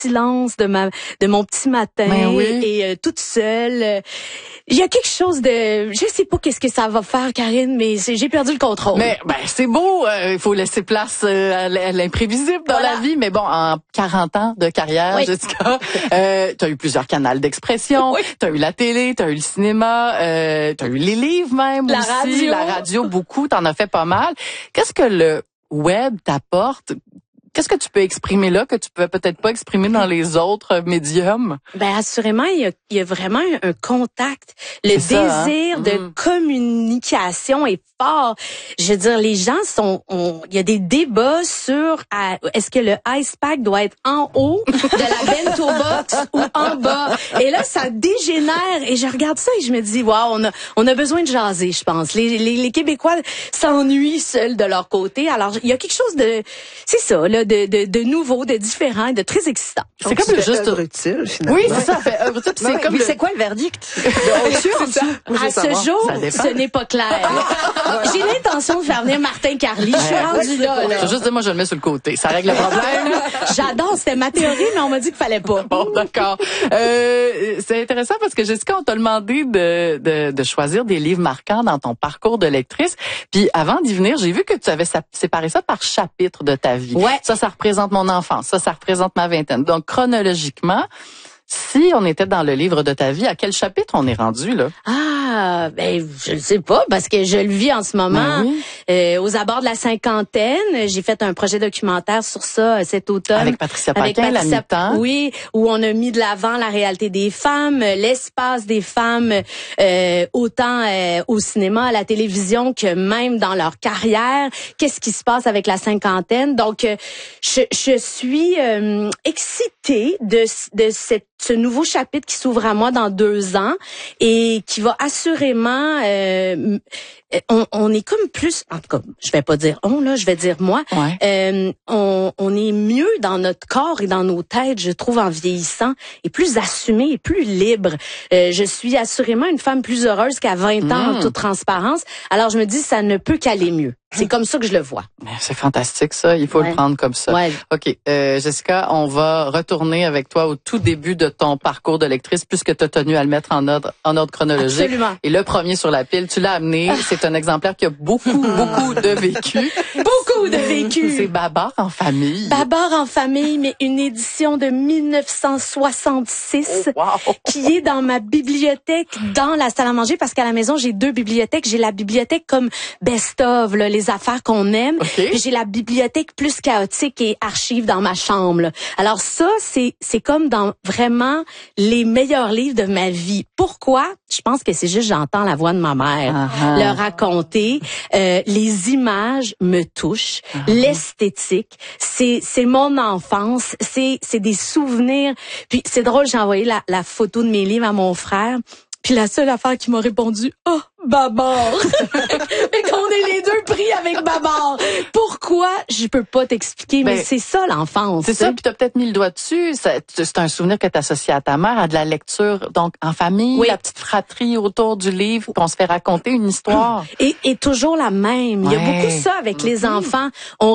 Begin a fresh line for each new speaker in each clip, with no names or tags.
silence de mon petit matin et toute seule. Il y a quelque chose de, je sais pas qu'est-ce que ça va faire, Karine, mais j'ai perdu le contrôle.
Mais c'est beau, il faut laisser place à l'imprévisible dans la vie. Mais bon, en 40 ans de carrière, Jessica, t'as eu plusieurs canaux d'expression, t'as eu la télé, t'as eu le cinéma, t'as eu les livres même aussi, la radio beaucoup, t'en as fait pas mal. Qu'est-ce que le web t'apporte? Qu'est-ce que tu peux exprimer là que tu peux peut-être pas exprimer dans les autres médiums?
Ben assurément, il y a vraiment un contact. Le désir de communication est fort. Je veux dire, les gens il y a des débats sur est-ce que le ice pack doit être en haut de la bento box ou en bas. Et là, ça dégénère. Et je regarde ça et je me dis, wow, on a besoin de jaser, je pense. Les Québécois s'ennuient seuls de leur côté. Alors, il y a quelque chose c'est ça, là, de nouveau, de différent et de très excitant.
C'est comme juste utile, finalement.
Oui, c'est ça.
C'est quoi le verdict?
À ce jour, ce n'est pas clair. J'ai l'intention de faire venir Martin Carly. Je suis rendue là.
Je veux juste dire, moi, je le mets sur le côté. Ça règle le problème.
J'adore. C'était ma théorie, mais on m'a dit qu'il fallait pas.
Bon, d'accord. C'est intéressant parce que Jessica, on t'a demandé de choisir des livres marquants dans ton parcours de lectrice. Puis avant d'y venir, j'ai vu que tu avais séparé ça par chapitre de ta vie.
Ouais.
Ça représente mon enfance. Ça représente ma vingtaine. Donc, chronologiquement, si on était dans le livre de ta vie, à quel chapitre on est rendu, là?
Ben, je le sais pas, parce que je le vis en ce moment aux abords de la cinquantaine. J'ai fait un projet documentaire sur ça cet automne.
Avec Patricia Paquin, la mi-temps.
Oui, où on a mis de l'avant la réalité des femmes, l'espace des femmes, autant au cinéma, à la télévision, que même dans leur carrière. Qu'est-ce qui se passe avec la cinquantaine? Donc, je suis excitée de ce nouveau chapitre qui s'ouvre à moi dans 2 ans et qui va assurément on est comme plus, en tout cas, je vais pas dire je vais dire moi. On est mieux dans notre corps et dans nos têtes, je trouve, en vieillissant, et plus assumé et plus libre. Je suis assurément une femme plus heureuse qu'à 20 ans, en toute transparence. Alors je me dis, ça ne peut qu'aller mieux. C'est comme ça que je le vois.
C'est fantastique, ça. Il faut le prendre comme ça. OK. Jessica, on va retourner avec toi au tout début de ton parcours de lectrice, puisque tu as tenu à le mettre en ordre chronologique.
Absolument.
Et le premier sur la pile, tu l'as amené. C'est un exemplaire qui a beaucoup de vécu.
Beaucoup de vécu.
C'est Babar en famille.
Babar en famille, mais une édition de 1966 qui est dans ma bibliothèque, dans la salle à manger, parce qu'à la maison, j'ai 2 bibliothèques. J'ai la bibliothèque comme best-of, là, les affaires qu'on aime. Puis j'ai la bibliothèque plus chaotique et archives dans ma chambre, là. Alors ça, c'est comme dans vraiment les meilleurs livres de ma vie. Pourquoi? Je pense que c'est juste j'entends la voix de ma mère le raconter. Les images me touchent. L'esthétique, c'est mon enfance. C'est des souvenirs. Puis c'est drôle, j'ai envoyé la photo de mes livres à mon frère. Puis la seule affaire qui m'a répondu, Babar. Mais qu'on est les 2 pris avec Babar. Pourquoi? Je peux pas t'expliquer, mais c'est ça l'enfance.
C'est ça, puis t'as peut-être mis le doigt dessus. C'est un souvenir que t'associes à ta mère, à de la lecture, donc en famille, la petite fratrie autour du livre, puis on se fait raconter une histoire.
Et toujours la même. Il y a beaucoup ça avec les enfants. On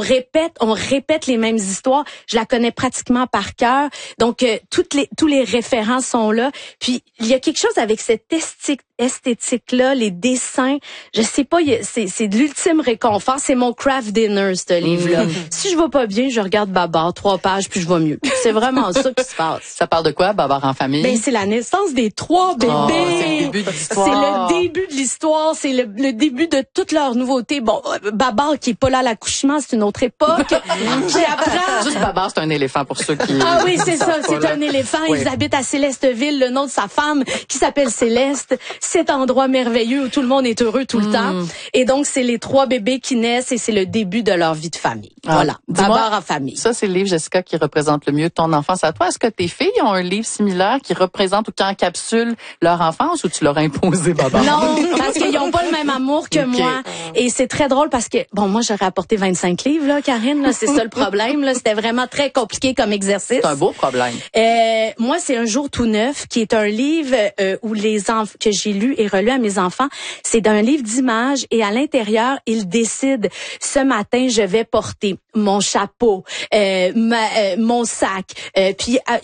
répète les mêmes histoires. Je la connais pratiquement par cœur. Donc, tous les référents sont là. Puis, il y a quelque chose avec cette esthétique-là, les dessins, je sais pas, c'est de l'ultime réconfort. C'est mon craft dinner, ce livre-là. Si je vais pas bien, je regarde Babar, 3 pages, puis je vais mieux. C'est vraiment ça qui se passe.
Ça parle de quoi, Babar en famille?
Ben, c'est la naissance des 3 bébés.
C'est le début de l'histoire.
C'est le début de l'histoire. C'est le début de toutes leurs nouveautés. Bon, Babar qui est pas là à l'accouchement, c'est une autre époque. Qui apprend.
Juste Babar, c'est un éléphant pour ceux qui...
Ah oui, c'est ça. C'est un éléphant. Ils habitent à Célesteville, le nom de sa femme, qui s'appelle Céleste. Cet endroit merveilleux où tout le monde est heureux tout le temps. Et donc, c'est les 3 bébés qui naissent et c'est le début de leur vie de famille. Voilà. Babar en famille.
Ça, c'est le livre, Jessica, qui représente le mieux ton enfance à toi. Est-ce que tes filles ont un livre similaire qui représente ou qui encapsule leur enfance, ou tu leur as imposé, Babar?
Non, parce qu'ils n'ont pas le même amour que moi. Et c'est très drôle parce que, bon, moi, j'aurais apporté 25 livres, là, Karine, là, c'est ça le problème, là. C'était vraiment très compliqué comme exercice.
C'est un beau problème.
Moi, c'est Un jour tout neuf, qui est un livre où que j'ai lu et relu à mes enfants. C'est un livre d'images et à l'intérieur, ils décident, ce matin, je vais porter mon chapeau, mon sac. Puis